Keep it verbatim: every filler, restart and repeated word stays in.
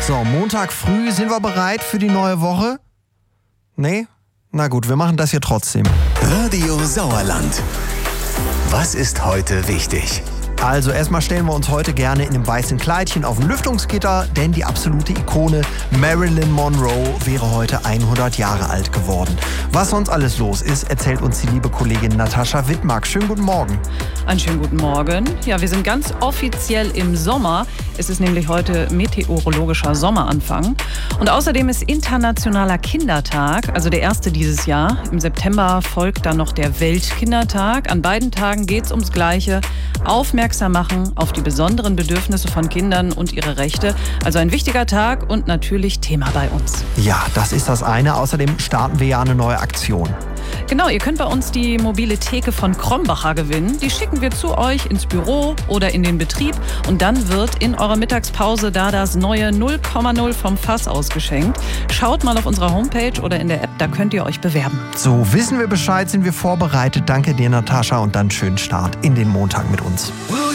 So, Montag früh, sind wir bereit für die neue Woche? Nee? Na gut, wir machen das hier trotzdem. Radio Sauerland. Was ist heute wichtig? Also erstmal stellen wir uns heute gerne in einem weißen Kleidchen auf ein Lüftungsgitter, denn die absolute Ikone Marilyn Monroe wäre heute hundert Jahre alt geworden. Was sonst alles los ist, erzählt uns die liebe Kollegin Natascha Wittmark. Schönen guten Morgen. Einen schönen guten Morgen. Ja, wir sind ganz offiziell im Sommer. Es ist nämlich heute meteorologischer Sommeranfang. Und außerdem ist Internationaler Kindertag, also der erste dieses Jahr. Im September folgt dann noch der Weltkindertag. An beiden Tagen geht es ums Gleiche. Aufmerksam machen auf die besonderen Bedürfnisse von Kindern und ihre Rechte. Also ein wichtiger Tag und natürlich Thema bei uns. Ja, das ist das eine. Außerdem starten wir ja eine neue Aktion. Genau, ihr könnt bei uns die mobile Theke von Krombacher gewinnen. Die schicken wir zu euch ins Büro oder in den Betrieb. Und dann wird in eurer Mittagspause da das neue null Komma null vom Fass ausgeschenkt. Schaut mal auf unserer Homepage oder in der App, da könnt ihr euch bewerben. So, wissen wir Bescheid, sind wir vorbereitet. Danke dir, Natascha, und dann schönen Start in den Montag mit uns.